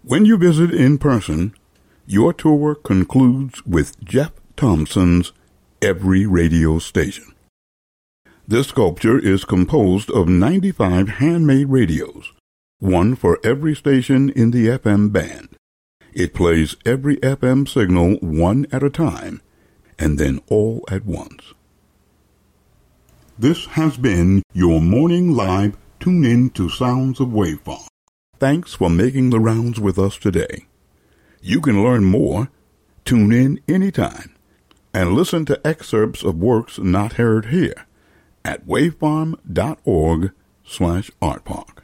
When you visit in person, your tour concludes with Jeff Thompson's Every Radio Station. This sculpture is composed of 95 handmade radios, one for every station in the FM band. It plays every FM signal one at a time, and then all at once. This has been your morning live tune-in to Sounds of Wave Farm. Thanks for making the rounds with us today. You can learn more, tune in anytime, and listen to excerpts of works not heard here at wavefarm.org/artpark.